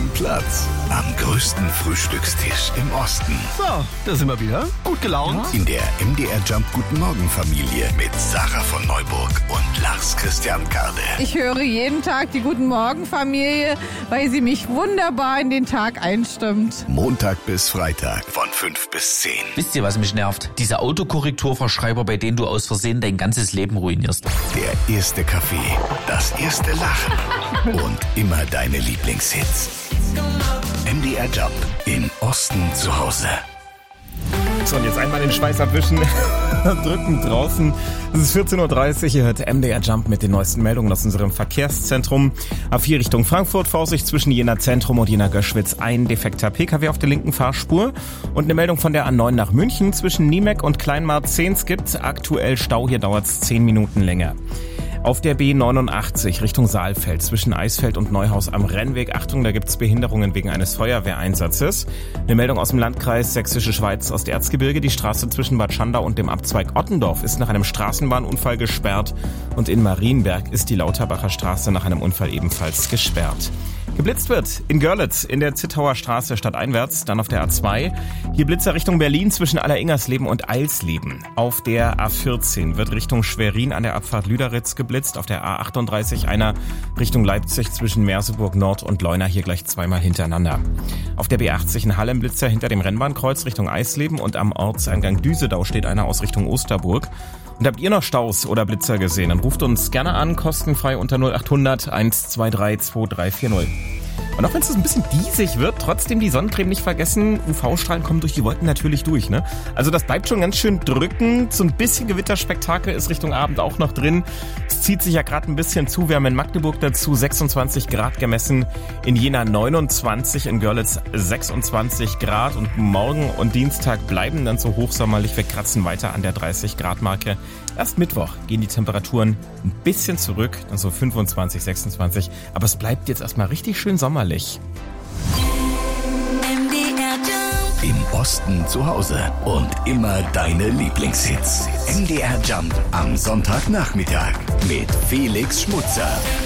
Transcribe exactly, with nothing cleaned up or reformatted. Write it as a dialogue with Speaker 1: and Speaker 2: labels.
Speaker 1: dem Platz am größten Frühstückstisch im Osten.
Speaker 2: So, da sind wir wieder. Gut gelaunt.
Speaker 1: In der M D R Jump Guten Morgen Familie mit Sarah von Neuburg und Lars Christian Kade.
Speaker 3: Ich höre jeden Tag die Guten Morgen Familie, weil sie mich wunderbar in den Tag einstimmt.
Speaker 1: Montag bis Freitag von fünf bis zehn.
Speaker 4: Wisst ihr, was mich nervt? Diese Autokorrekturverschreiber, bei denen du aus Versehen dein ganzes Leben ruinierst.
Speaker 1: Der erste Kaffee, das erste Lachen und immer deine Lieblingshits. M D R Jump im Osten zu Hause.
Speaker 5: So, und jetzt einmal den Schweiß abwischen, drücken draußen. Es ist vierzehn Uhr dreißig, ihr hört M D R Jump mit den neuesten Meldungen aus unserem Verkehrszentrum. A vier Richtung Frankfurt, Vorsicht zwischen Jena Zentrum und Jena Göschwitz, ein defekter P K W auf der linken Fahrspur. Und eine Meldung von der A neun nach München zwischen Niemek und Kleinmarzehns gibt aktuell Stau, hier dauert es zehn Minuten länger. Auf der B neunundachtzig Richtung Saalfeld zwischen Eisfeld und Neuhaus am Rennweg. Achtung, da gibt's Behinderungen wegen eines Feuerwehreinsatzes. Eine Meldung aus dem Landkreis Sächsische Schweiz aus der Erzgebirge. Die Straße zwischen Bad Schandau und dem Abzweig Ottendorf ist nach einem Straßenbahnunfall gesperrt. Und in Marienberg ist die Lauterbacher Straße nach einem Unfall ebenfalls gesperrt. Geblitzt wird in Görlitz in der Zittauer Straße stadteinwärts, dann auf der A zwei. Hier Blitzer Richtung Berlin zwischen Alleringersleben und Eilsleben. Auf der A vierzehn wird Richtung Schwerin an der Abfahrt Lüderitz geblitzt. Auf der A achtunddreißig einer Richtung Leipzig zwischen Merseburg Nord und Leuna, hier gleich zweimal hintereinander. Auf der B achtzig ein Hallenblitzer hinter dem Rennbahnkreuz Richtung Eisleben und am Ortseingang Düsedau steht einer aus Richtung Osterburg. Und habt ihr noch Staus oder Blitzer gesehen, dann ruft uns gerne an, kostenfrei unter null acht hundert eins zwei drei zwei drei vier null. Und auch wenn es ein bisschen diesig wird, trotzdem die Sonnencreme nicht vergessen. U V-Strahlen kommen durch die Wolken natürlich durch, ne? Also das bleibt schon ganz schön drückend. So ein bisschen Gewitterspektakel ist Richtung Abend auch noch drin. Es zieht sich ja gerade ein bisschen zu. Wir haben in Magdeburg dazu sechsundzwanzig Grad gemessen. In Jena neunundzwanzig, in Görlitz sechsundzwanzig Grad. Und morgen und Dienstag bleiben dann so hochsommerlich. Wir kratzen weiter an der dreißig Grad Marke. Erst Mittwoch gehen die Temperaturen ein bisschen zurück, dann so fünfundzwanzig, sechsundzwanzig. Aber es bleibt jetzt erstmal richtig schön sommerlich.
Speaker 1: Im Osten zu Hause und immer deine Lieblingshits. M D R Jump am Sonntagnachmittag mit Felix Schmutzer.